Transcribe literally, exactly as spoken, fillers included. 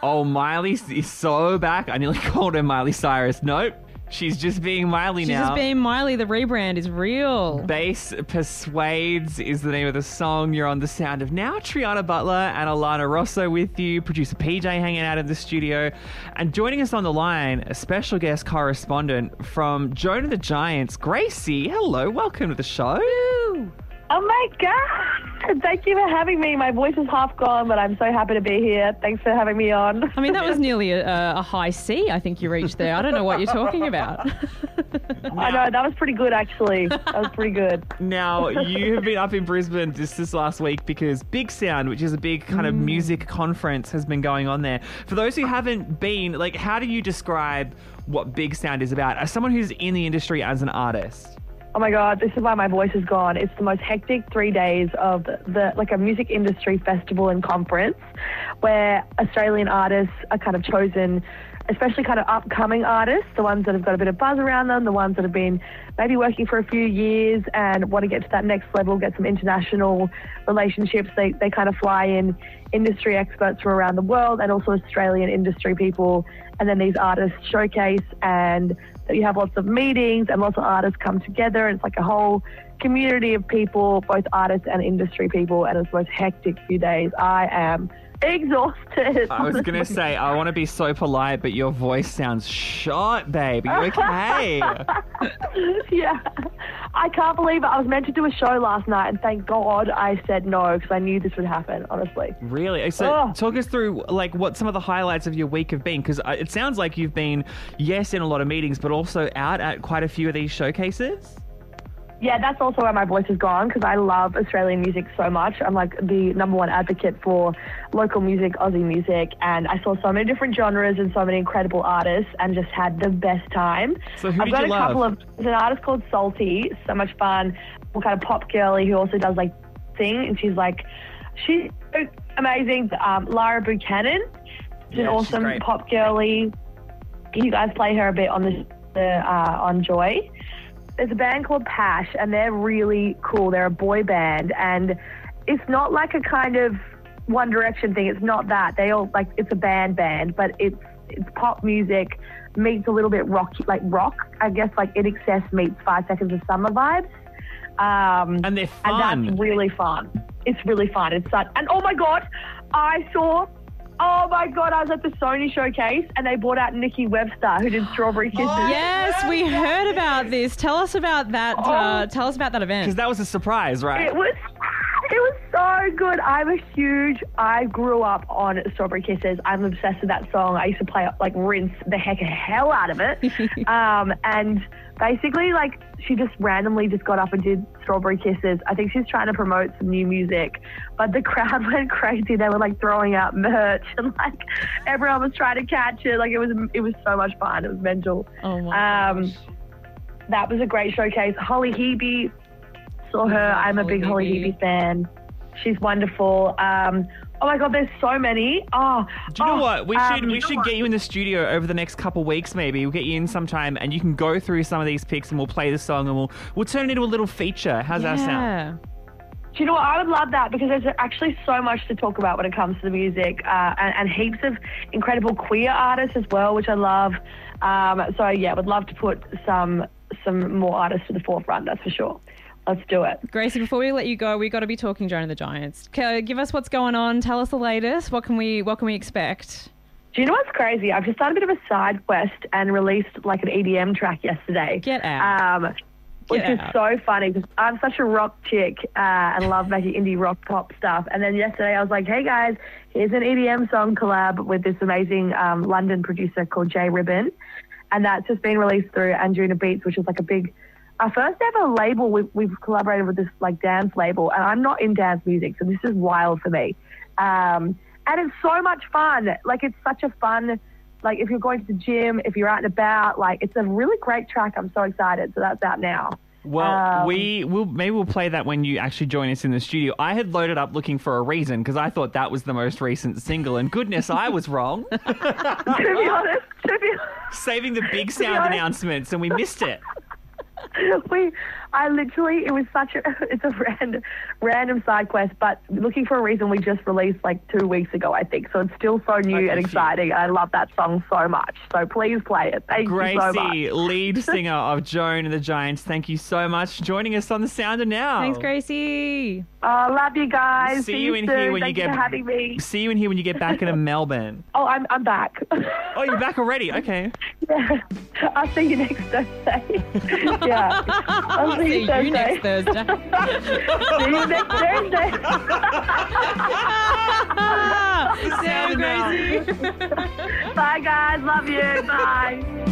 Oh, Miley is so back. I nearly called her Miley Cyrus. Nope. She's just being Miley She's now. She's just being Miley. The rebrand is real. Bass Persuades is the name of the song. You're on The Sound of Now. Triana Butler and Alana Rosso with you. Producer P J hanging out in the studio. And joining us on the line, a special guest correspondent from Jonah the Giants, Gracie. Hello, welcome to the show. Woo. Oh my God! Thank you for having me. My voice is half gone, but I'm so happy to be here. Thanks for having me on. I mean, that was nearly a, a high C, I think you reached there. I don't know what you're talking about. I know, that was pretty good, actually. That was pretty good. Now, you have been up in Brisbane just this last week because Big Sound, which is a big kind of music conference, has been going on there. For those who haven't been, like, how do you describe what Big Sound is about as someone who's in the industry as an artist? Oh my God, this is why my voice is gone. It's the most hectic three days of the, like a music industry festival and conference where Australian artists are kind of chosen, especially kind of upcoming artists, the ones that have got a bit of buzz around them, the ones that have been maybe working for a few years and want to get to that next level, get some international relationships. They, they kind of fly in industry experts from around the world and also Australian industry people. And then these artists showcase, and you have lots of meetings and lots of artists come together. And it's like a whole community of people, both artists and industry people. And it's the most hectic few days. I am exhausted. I was going to say, I want to be so polite, but your voice sounds shot, babe. Are you okay? Yeah. I can't believe it. I was meant to do a show last night, and thank God I said no, because I knew this would happen, honestly. Really? So Oh. talk us through, like, what some of the highlights of your week have been, because it sounds like you've been, yes, in a lot of meetings, but also out at quite a few of these showcases. Yeah, that's also where my voice has gone, because I love Australian music so much. I'm like the number one advocate for local music, Aussie music, and I saw so many different genres and so many incredible artists and just had the best time. So who I've did got you a love? couple of, there's an artist called Salty, so much fun, kind of pop girly who also does like sing, and she's like, she's so amazing. Um, Lara Buchanan, she's Yeah, an she's awesome great. pop girly. You guys play her a bit on the, the uh, on Joy. There's a band called Pash, and they're really cool. They're a boy band, and it's not like a kind of One Direction thing. It's not that. They all, like, it's a band band, but it's it's pop music meets a little bit rock, like rock. I guess like In Excess meets Five Seconds of Summer vibes. Um, And they're fun. And that's really fun. It's really fun. It's fun. And oh my God, I saw... Oh my God, I was at the Sony showcase and they brought out Nikki Webster, who did Strawberry Kisses. Yes, we heard about this. Tell us about that. Uh, tell us about that event. Because that was a surprise, right? It was, it was so good. I'm a huge, I grew up on Strawberry Kisses. I'm obsessed with that song. I used to play, like, rinse the heck hell out of it. um, and basically, like, she just randomly just got up and did Strawberry Kisses. I think she's trying to promote some new music, but the crowd went crazy. They were like throwing out merch and like everyone was trying to catch it. Like it was, it was so much fun. It was mental. Oh my Um, gosh. that was a great showcase. Holly Hebe, saw her. love I'm a Holly big Holly Hebe. Hebe fan. She's wonderful. Um, oh my God, there's so many. Oh, Do you know oh, what? We should um, we should get you in the studio over the next couple weeks, maybe. We'll get you in sometime and you can go through some of these picks and we'll play the song and we'll we'll turn it into a little feature. How's that sound? Yeah. Do you know what? I would love that because there's actually so much to talk about when it comes to the music uh, and, and heaps of incredible queer artists as well, which I love. Um, so, yeah, would love to put some some more artists to the forefront, that's for sure. Let's do it. Gracie, before we let you go, we got to be talking Jonah the Giants. K- Give us what's going on. Tell us the latest. What can we What can we expect? Do you know what's crazy? I've just done a bit of a side quest and released like an E D M track yesterday. Get out. Um, which Get is out. so funny because I'm such a rock chick uh, and love making indie rock pop stuff. And then yesterday I was like, hey guys, here's an E D M song collab with this amazing um, London producer called Jay Ribbon. And that's just been released through Anjuna Beats, which is like a big, our first ever label. We've, we've collaborated with this like dance label, and I'm not in dance music, so this is wild for me. Um, and it's so much fun. Like it's such a fun, like if you're going to the gym, if you're out and about, like it's a really great track. I'm so excited. So that's out now. Well, Um, we will maybe we'll play that when you actually join us in the studio. I had loaded up looking for a reason because I thought that was the most recent single, and goodness, I was wrong. to be honest, to be Saving the big be sound honest- announcements, and we missed it. we, I literally, it was such a, it's a random, random side quest, but Looking for a Reason we just released like two weeks ago, I think. So it's still so new Okay, and shit. exciting. I love that song so much. So please play it. Thank you so much. Gracie, lead singer of Joan and the Giants, thank you so much for joining us on The Sound of Now. Thanks, Gracie. Oh, love you guys. See you in soon. here when you Thank get- for having me. See you in here when you get back into Melbourne. Oh, I'm, I'm back. Oh, you're back already? Okay. Yeah. I'll see you next Thursday. Yeah. I'll see, See you you Thursday. next Thursday. See you next Thursday. Sam, Gracie. Bye, guys. Love you. Bye.